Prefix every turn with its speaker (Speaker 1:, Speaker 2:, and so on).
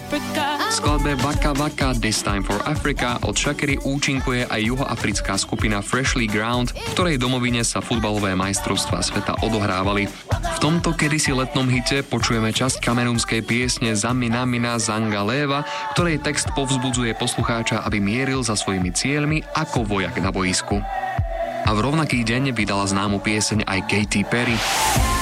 Speaker 1: V skladbe Waka Waka This Time for Africa od Shakiry účinkuje aj juhoafrická skupina Freshly Ground, v ktorej domovine sa futbalové majstrovstvá sveta odohrávali. V tomto kedysi letnom hite počujeme časť kamerúnskej piesne Zamina Mina Zanga Leva, ktorej text povzbudzuje poslucháča, aby mieril za svojimi cieľmi ako vojak na bojisku. A v rovnaký deň vydala známu pieseň aj Katy Perry.